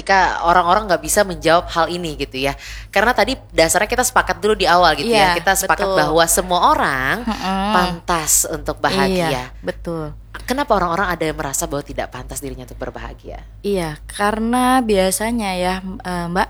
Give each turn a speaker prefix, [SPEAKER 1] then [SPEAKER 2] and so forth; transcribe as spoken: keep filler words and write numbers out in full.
[SPEAKER 1] ketika orang-orang nggak bisa menjawab hal ini gitu ya. Karena tadi dasarnya kita sepakat dulu di awal gitu
[SPEAKER 2] Iya,
[SPEAKER 1] ya. Kita sepakat
[SPEAKER 2] betul.
[SPEAKER 1] bahwa semua orang
[SPEAKER 2] Mm-mm.
[SPEAKER 1] pantas untuk bahagia.
[SPEAKER 2] Iya, betul.
[SPEAKER 1] Kenapa orang-orang ada yang merasa bahwa tidak pantas dirinya untuk berbahagia?
[SPEAKER 2] Iya, karena biasanya ya, eh, Mbak,